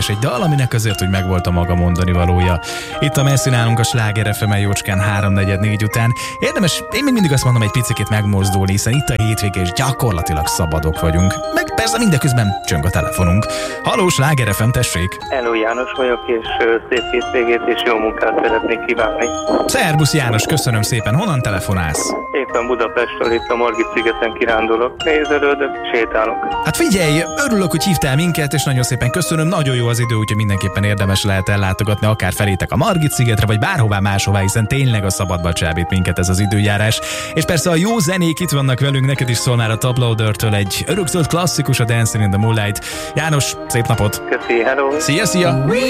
különleges, egy dal, aminek azért, hogy megvolt a maga mondani valója. Itt a messzi nálunk a Sláger FM-en jócskán 3-4 után. Érdemes, én még mindig azt mondom, egy picikét megmozdulni, hiszen itt a hétvége és gyakorlatilag szabadok vagyunk. Meg persze mindeközben csöng a telefonunk. Halló, Sláger FM, tessék! Hello, János vagyok, és szép hétvégét és jó munkát szeretnék kívánni. Szerbusz János, köszönöm szépen. Honnan telefonálsz? Éppen Budapestről, itt a Margit-szigeten kirándulok, nézelődök, sétálok. Hát figyelj, örülök, hogy hívtál minket, és nagyon szépen köszönöm. Nagyon jó az idő, úgyhogy mindenképpen érdemes lehet ellátogatni akár felétek a Margit-szigetre, vagy bárhová máshová, hiszen tényleg a szabadba csábít minket ez az időjárás. És persze a jó zenék itt vannak velünk, neked is szól már a Top Loader-től egy örökzöld klasszikus, a Dancing in the Moonlight. János, szép napot! Köszi, hello! Szia!